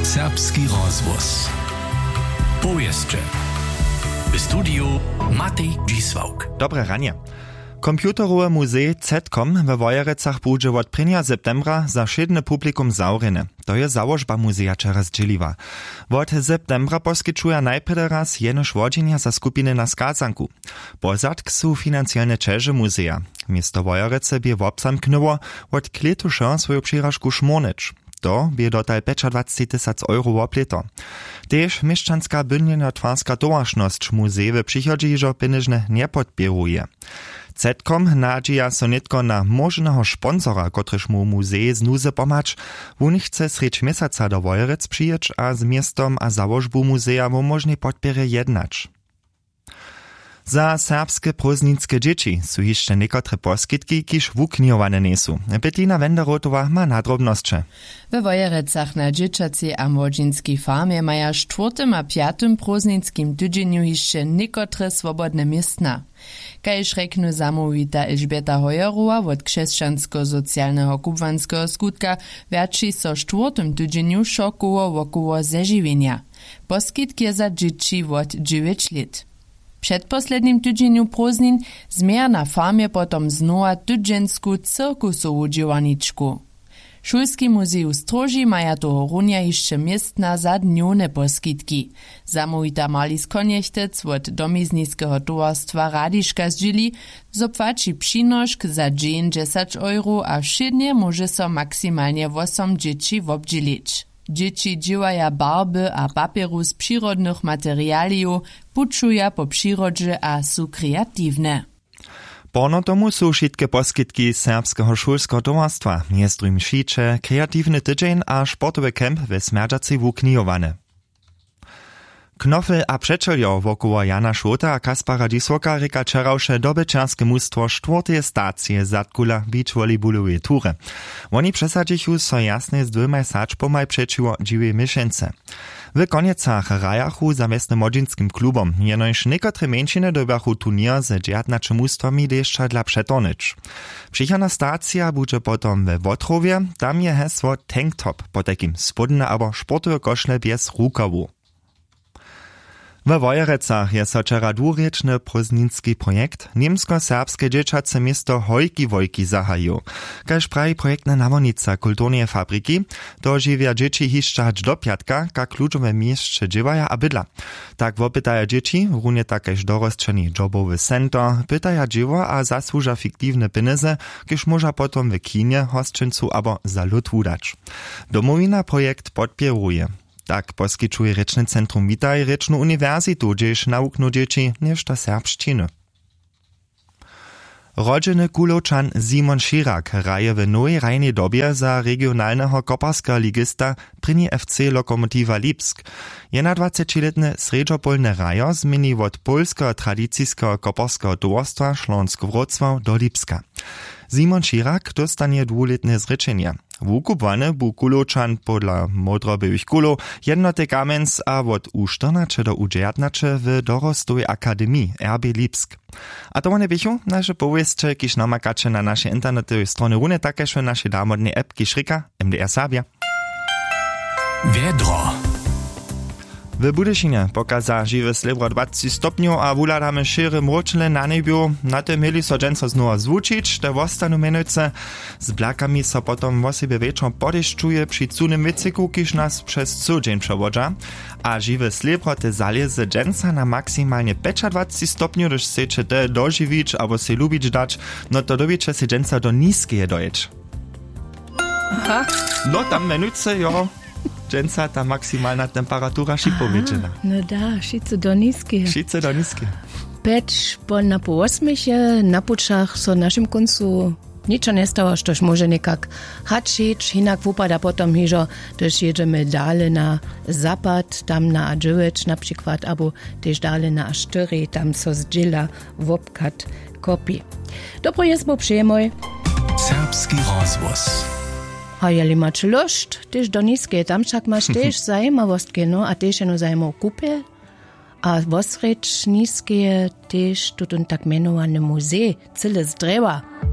Serbski rozhłos. Powieszcze. W studiu Matej Dzisłauk. Dobre ranie. Komputerowe muzej CETCOM we Wojerecach bude od 1. septembra za šedne publikum zaurene. To je założba muzeja čeraz dźeliwa. Od septembra poskyčuje najprve raz jenož wodzenia za skupiny na skazanku. Pozadk su financialne čeže muzeja. Miesto Wojerece bie wobzamknyło od kletusza swoją przyrażku szmonecz. To bie dotal 25 000 euro wopleto. Tež mieszczanska bynjenotwarska towarzność muzeje w przychodzi, że pieniężne nie podbieruje. CETCOM nadzieja so netko na možného sponsora, kotryž mu muzej znuze pomać. Wun chce sreč mjesaca do Wojerec přijeć a z miestom a załožbu muzeja o možnej podpierje jednać. Za serbske prózdninske dzieci su jeszcze niekotre poskitki, kiż wukniowane niesu. Petlina Wenderotowa ma nadrobnosće. We Wojerecach na dzieciacej a młodzieńskiej farmie maja 4. a 5. prózdninskim tydzieniu jeszcze niekotre swobodne miestna. Kajż reknu zamówita Elżbieta Hojerowa od Krzeszczansko-Socjalnego Kubwanskiego skutka wiaczy so 4. tydzieniu szokowo wokoło zeżywienia. Poskitk je za dzieci od 9 lat. W przedposlednim tydzieniu prózdnin zmieja na farmie potom znowa tydziensku cirkusową działaniczku. Szulski muzej Stroži maja toho runia jeszcze miestna za dniowne poskitki. Zamówita Marlis Koniechtec od domizniskiego towarstwa Radiška zdźili, zopłaci przynoszk za dzień 10 euro, a wszednie może so maksymalnie 8 dzieci wobdzielić. Dzieci dziewaja barby a papieru z przyrodnych materialiów, puczuja po przyrodzie a su kreatywne. Porno tomu su wszystkie poskitki serbskiego szulskiego towarstwa, miestrum šiče, kreatywny tydzień a sportowy kemp we Smerdżacy wuknijowane. Knofel a przeczeljo wokoło Jana Szota a Kaspara Dzisłauka reka čerawsze dobyczarskie mustwo 4. stacje Zadkula beach volleyballowej tury. Oni przesadzichu so jasne z 2 sačpomaj przeciwo 9 miesięce. W koniecach rajachu za miestnym młodzieńskim klubom, jenoż niekotre mniejsziny dobachu turnier ze 19 mustwami deszcza dla przetonycz. Przyjechana stacja będzie potom we Wotrowie, tam je hesło Tank Top, po takim spodne albo sportowe koszle bez rukawu. We Wojerecach je so wczera dwurečny prózdninski projekt Niemsko-serbskie dzieciace miesto Hojki Wojki zahajił. Kaž pravi projektna nawodnica kulturnej fabryki, to żywia dzieci hiszcza hać do piatka, ka kluczowe miejsce dziewaja a bydla. Tak wopytaja dzieci, runie takež dorostrzeni jobowy center, pytaja dziewo a zasłuża fiktywne pieniądze, kiż może potom w kinie, hostincu abo za lud wudać. Domowina projekt podpieruje. Tak poskyčuje Rečne centrum Witaj Rečnu uniwersytu, gdzież nauknu dzieci nieszta serbszczyny. Rodziny Kuločan Simon Širak raje w nowej rajnej dobie za regionalnego koparska ligista pryni FC Lokomotiva Lipsk. 21-letny sredżopolny rajo zmieni od polskiego tradycyjskiego koparskiego towarstwa Śląsk-Wrocław do Lipska. Simon Širak dostanie 2-letne zrečenie. Wukupwane bu Kuločan podla modrobyłych kulo jednoty kamens a od U14 do U19 w dorostowej akademii RB Lipsk. A to one bychu nasze powieszcze, kiż namakacze na nasze internetowe strony rune takeż nasze damodne app kiszrika MDR Sabia. Wiedro. W Budyszynie pokaza żywe slebro 20 stopniów, a wuladamy szyry mroczle na niebiu. Na tym mieli so dżęco znowu zwučić, te wostanu menujce. Z blakami so potom o siebie wieczorem podeszczuje przy cunym wycyku, kiż nas przez cały dzień przewodza. A żywe slebro te zaleze dżęca na maksymalnie 25 stopniów, gdyż chcecie te dożywić albo se lubić dać, no to dowiecie se dżęca do niskie dojeć. Aha. No tam menujce, jo. Dżęca ta maksymalna temperatura šipoviečena. No da, šice do niske. Šice do niske. Peć na po 8 na pučach so našim koncu ničo ne stało, štož može nekak hačić, inak upada potom hižo, tož jedziemy dalej na zapad, tam na A9 na przykład, abo też dalej na A4, tam so zdziela wopkat kopi. Dobro jest bo przyjemoj. Serbski rozhłos. A jeli macie lust, też do niskie, tam však masz też zajmowostki, no, a też jedno zajmow kupel. A wosrecz niskie też tutun tak menowany muzej, cyle z drewa.